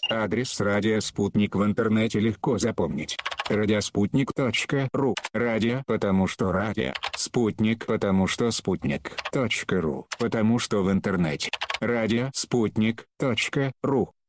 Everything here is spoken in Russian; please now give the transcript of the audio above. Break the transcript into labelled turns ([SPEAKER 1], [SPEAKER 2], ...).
[SPEAKER 1] Адрес радиоспутник в интернете легко запомнить. Радиоспутник.ру. Радио, потому что радио. Спутник, потому что спутник.ру. Потому что в интернете. Радиоспутник.ру.